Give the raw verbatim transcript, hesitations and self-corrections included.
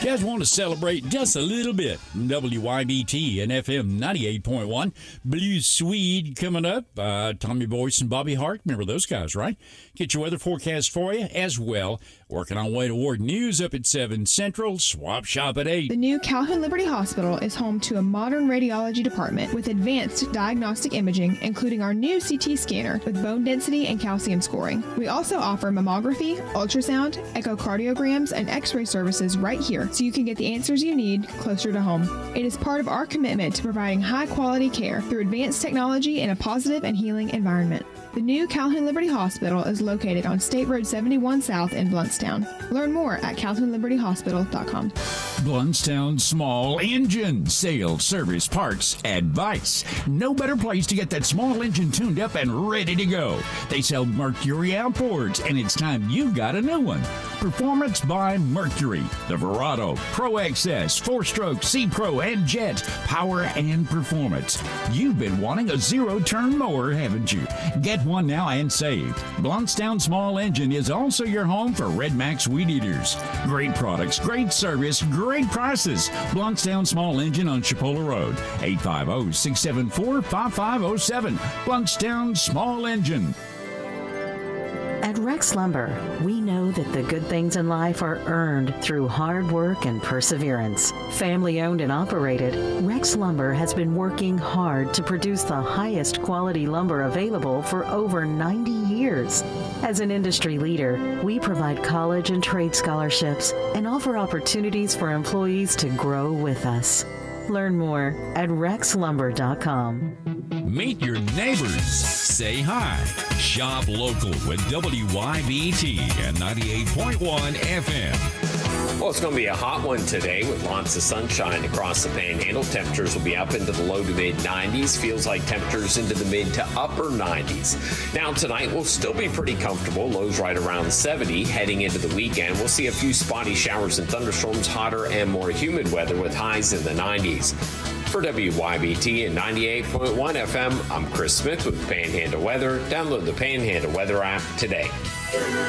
You guys want to celebrate just a little bit? W Y B T and F M ninety-eight point one. Blue Swede coming up. Uh, Tommy Boyce and Bobby Hart. Remember those guys, right? Get your weather forecast for you as well. Working on way to Ward News up at seven Central. Swap Shop at eight. The new Calhoun Liberty Hospital is home to a modern radiology department with advanced diagnostic imaging, including our new C T scanner with bone density and calcium scoring. We also offer mammography, ultrasound, echocardiograms, and x-ray services right here, so you can get the answers you need closer to home. It is part of our commitment to providing high-quality care through advanced technology in a positive and healing environment. The new Calhoun Liberty Hospital is located on State Road seventy-one South in Bluntstown. Learn more at calhoun liberty hospital dot com. Bluntstown Small Engine Sales, Service, Parts, Advice. No better place to get that small engine tuned up and ready to go. They sell Mercury outboards, and it's time you got a new one. Performance by Mercury. The Verado, Pro X S, four-stroke, C-Pro, and Jet. Power and performance. You've been wanting a zero-turn mower, haven't you? Get one now and save. Bluntstown Small Engine is also your home for Red Max Weed Eaters. Great products, great service, great prices. Bluntstown Small Engine on Chipola Road. eight five zero, six seven four, five five zero seven. Bluntstown Small Engine. At Rex Lumber, we know that the good things in life are earned through hard work and perseverance. Family owned and operated, Rex Lumber has been working hard to produce the highest quality lumber available for over ninety years. As an industry leader, we provide college and trade scholarships and offer opportunities for employees to grow with us. Learn more at rex lumber dot com. Meet your neighbors. Say hi. Shop local with W Y B T and ninety-eight point one F M. Well, it's going to be a hot one today with lots of sunshine across the Panhandle. Temperatures will be up into the low to mid nineties. Feels like temperatures into the mid to upper nineties. Now, tonight will still be pretty comfortable. Lows right around seventy. Heading into the weekend, we'll see a few spotty showers and thunderstorms, hotter and more humid weather with highs in the nineties. For W Y B T and ninety-eight point one F M, I'm Chris Smith with Panhandle Weather. Download the Panhandle Weather app today.